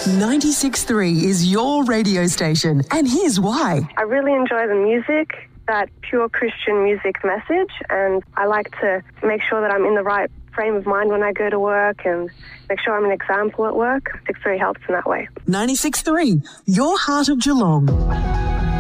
96.3 is your radio station, and here's why. I really enjoy the music, that pure Christian music message, and I like to make sure that I'm in the right frame of mind when I go to work and make sure I'm an example at work. 96.3 helps in that way. 96.3, your heart of Geelong.